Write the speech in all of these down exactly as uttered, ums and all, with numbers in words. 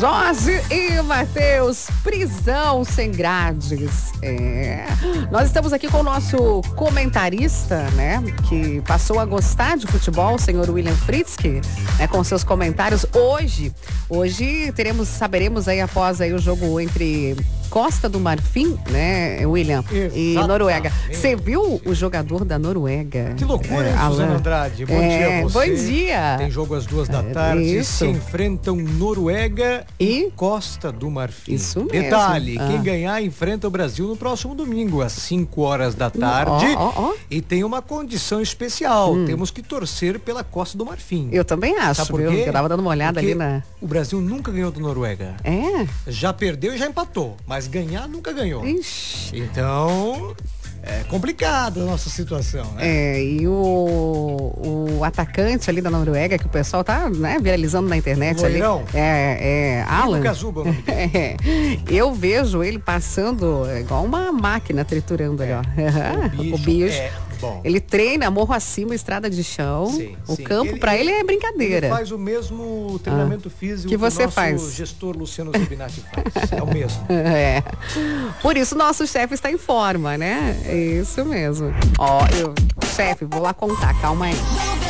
Jorge e Matheus, prisão sem grades. É. Nós estamos aqui com o nosso comentarista, né, que passou a gostar de futebol, o senhor William Fritzky, né, com seus comentários. Hoje, hoje teremos, saberemos aí após aí o jogo entre Costa do Marfim, né, William, Exatamente. e Noruega. Você viu o jogador da Noruega? Que loucura, hein, é, Suzana Andrade? Bom é, dia a você. Bom dia. Tem jogo às duas da É, tarde. isso. Se enfrentam Noruega e e Costa do Marfim. Isso mesmo. Detalhe, Ah. quem ganhar enfrenta o Brasil no próximo domingo, às cinco horas da tarde. Ó, ó, ó. E tem uma condição especial. Hum. Temos que torcer pela Costa do Marfim. Eu também acho, Sabe por viu? quê? Eu tava dando uma olhada Porque ali na... o Brasil nunca ganhou do Noruega. É? Já perdeu e já empatou, mas ganhar nunca ganhou. Ixi. Então, é complicada a nossa situação, né? É, e o, o atacante ali da Noruega, que o pessoal tá, né, viralizando na internet Loirão. ali. É, é, Alan. Kazuba, o nome dele. É, eu vejo ele passando igual uma máquina triturando ali, ó. O O bicho. é bom. Ele treina morro acima, estrada de chão. Sim, o sim. campo, Ele- pra ele é brincadeira. Ele faz o mesmo treinamento físico que você o nosso faz. gestor Luciano Zubinati faz. É o mesmo. É. Por isso nosso chefe está em forma, né? É isso mesmo. Ó, eu, chefe, vou lá contar, calma aí.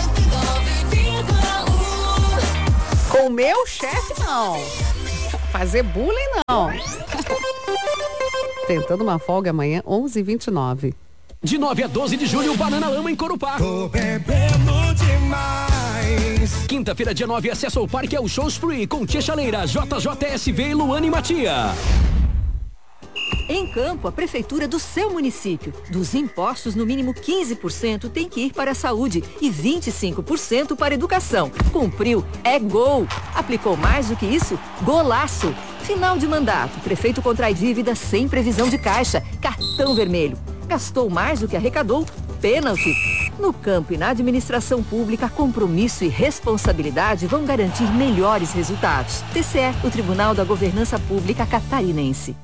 Com o meu chefe, não. Fazer bullying, não. Tentando uma folga amanhã, onze e vinte e nove. De nove a doze de julho, Banana Lama em Corupá. Tô bebendo demais. Quinta-feira, dia nove, acesso ao parque ao Shows Free com Tia Chaleira, J J S V, Luane e Matia. Em Campo, a prefeitura do seu município. Dos impostos, no mínimo quinze por cento tem que ir para a saúde e vinte e cinco por cento para a educação. Cumpriu, é gol. Aplicou mais do que isso? Golaço. Final de mandato, prefeito contrai dívida sem previsão de caixa, cartão vermelho. Gastou mais do que arrecadou? Pênalti. No campo e na administração pública, compromisso e responsabilidade vão garantir melhores resultados. T C E, o Tribunal da Governança Pública Catarinense.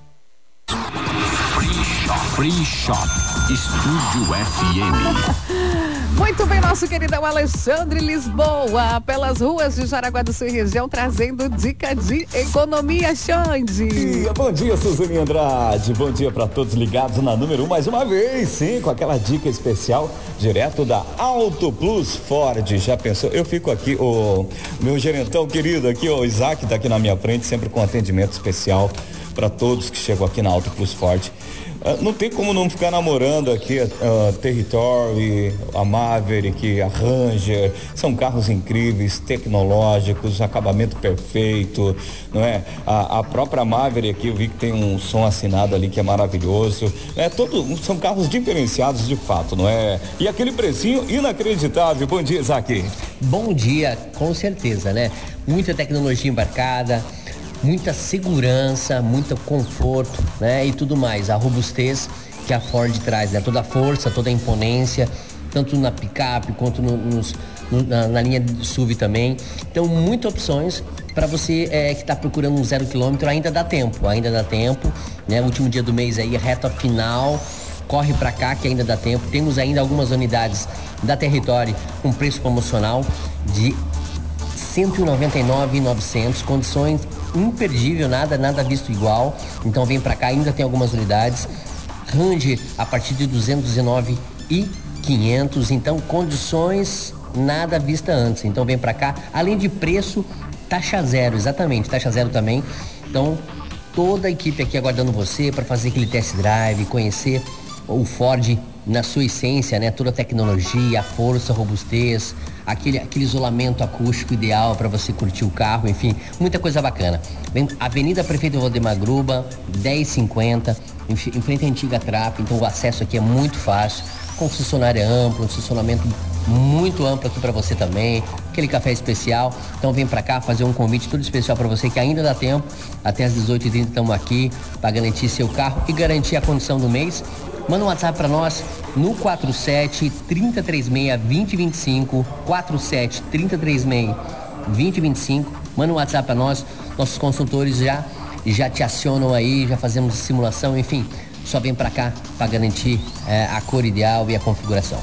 Free Shop, Estúdio F M. Muito bem, nosso queridão Alexandre Lisboa, pelas ruas de Jaraguá do Sul e região, trazendo dica de economia, Xande. Dia, bom dia, Suzane Andrade. Bom dia para todos ligados na número um, mais uma vez, sim, com aquela dica especial, direto da Auto Plus Ford. Já pensou? Eu fico aqui, o meu gerentão querido aqui, o Isaac, tá aqui na minha frente, sempre com atendimento especial para todos que chegam aqui na Auto Plus Ford. Uh, não tem como não ficar namorando aqui a uh, Territory, a Maverick, a Ranger. São carros incríveis, tecnológicos, acabamento perfeito, não é? A, a própria Maverick aqui, eu vi que tem um som assinado ali que é maravilhoso. É, todo, são carros diferenciados de fato, não é? E aquele precinho inacreditável. Bom dia, Isaac. Bom dia, com certeza, né? Muita tecnologia embarcada, muita segurança, muito conforto, né? E tudo mais, a robustez que a Ford traz, né? Toda a força, toda a imponência, tanto na picape quanto no, nos, no, na, na linha de S U V também. Então, muitas opções para você é, que está procurando um zero quilômetro, ainda dá tempo, ainda dá tempo, né? Último dia do mês aí, reta final, corre para cá que ainda dá tempo. Temos ainda algumas unidades da Territory com preço promocional de cento e noventa e nove mil e novecentos, condições imperdível, nada, nada visto igual. Então vem pra cá, ainda tem algumas unidades. Ranger a partir de duzentos e nove mil e quinhentos, então condições nada vista antes. Então vem pra cá, além de preço, taxa zero, exatamente, taxa zero também. Então toda a equipe aqui aguardando você para fazer aquele test drive, conhecer o Ford na sua essência, né? Toda a tecnologia, a força, a robustez, aquele, aquele isolamento acústico ideal para você curtir o carro, enfim, muita coisa bacana. Vem Avenida Prefeito Valdemar Gruba, dez e cinquenta, em, em frente à antiga Trap, então o acesso aqui é muito fácil, concessionária ampla, um estacionamento muito amplo aqui para você também, aquele café especial. Então vem para cá fazer um convite tudo especial para você que ainda dá tempo, até às dezoito e trinta estamos aqui para garantir seu carro e garantir a condição do mês. Manda um WhatsApp para nós no quatro sete, três três seis, dois zero dois cinco, quatro sete, três três seis, dois zero dois cinco. Manda um WhatsApp para nós, nossos consultores já, já te acionam aí, já fazemos simulação, enfim, só vem para cá para garantir é, a cor ideal e a configuração.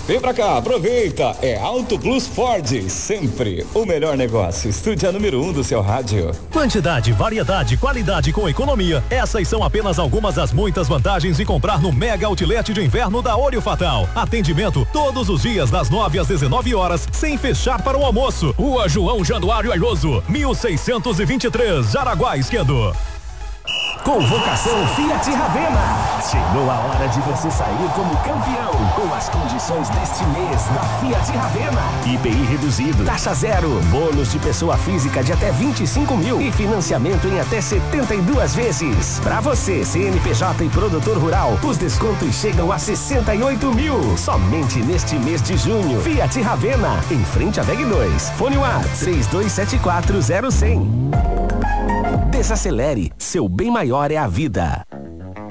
Vem pra cá, aproveita, é Auto Plus Ford, sempre o melhor negócio. Estúdio número um do seu rádio. Quantidade, variedade, qualidade com economia. Essas são apenas algumas das muitas vantagens de comprar no Mega Outlet de Inverno da Olho Fatal. Atendimento todos os dias das nove às dezenove horas, sem fechar para o almoço. Rua João Januário Ailoso, mil seiscentos e vinte e três, Jaraguá Esquerdo. Convocação Fiat Ravena. Chegou a hora de você sair como campeão com as condições deste mês da Fiat Ravena. I P I reduzido, taxa zero, bônus de pessoa física de até vinte e cinco mil e financiamento em até setenta e duas vezes. Para você, C N P J e produtor rural, os descontos chegam a sessenta e oito mil. Somente neste mês de junho. Fiat Ravena, em frente à V E G dois. Fone WhatsApp três dois sete quatro zero zero zero. Desacelere, seu bem maior é a vida.